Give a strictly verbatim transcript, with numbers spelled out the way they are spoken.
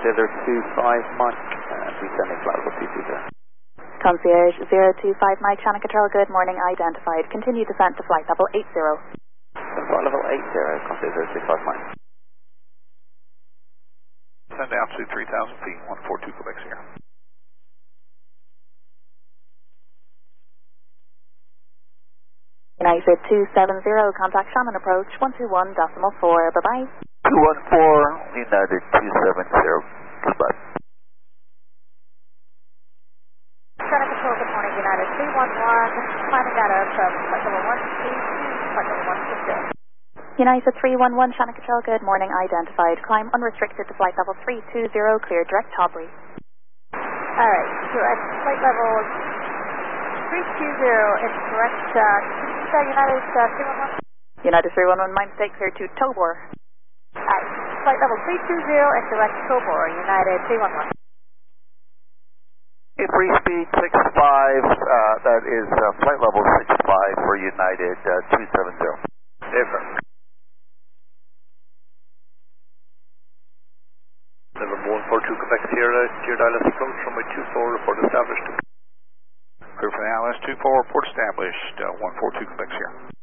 zero two five Mike, uh, descending flight level two two zero. Concierge zero two five Mike, Shannon Control, good morning, identified. Continue descent to flight level eight zero. Flight level eight zero, Concierge zero two five Mike. Send down to three thousand feet, one four two Quebec Sierra. United two seven zero, contact Shannon approach one two one decimal four, bye-bye. two one four, United two seven zero, goodbye. Shannon Control, good morning, United three one one, climbing data from flight level one two two, flight level one six zero. United three one one, Shannon Control, good morning, identified. Climb unrestricted to flight level three two zero, clear direct Taubury. Alright, direct flight level three two zero, it's direct, uh, United uh, three one one. United three one one, my mistake, clear to Tobor. Alright, flight level three two zero and direct Tobor, United three one one. Okay, free speed six five, uh, that is uh, flight level six five for United uh, two seven zero. Different. November one four two Quebec Sierra, Gear Dial approach, runway two four, report established. Clear for the Alice two four, report established, uh, one four two Quebec Sierra.